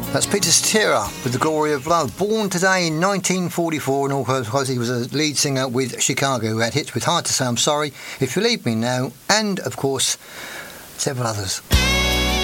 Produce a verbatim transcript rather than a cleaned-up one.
That's Peter Cetera with The Glory of Love. Born today in nineteen forty-four, and also he was a lead singer with Chicago, who had hits with Hard to Say I'm Sorry, If You Leave Me Now, and, of course, several others.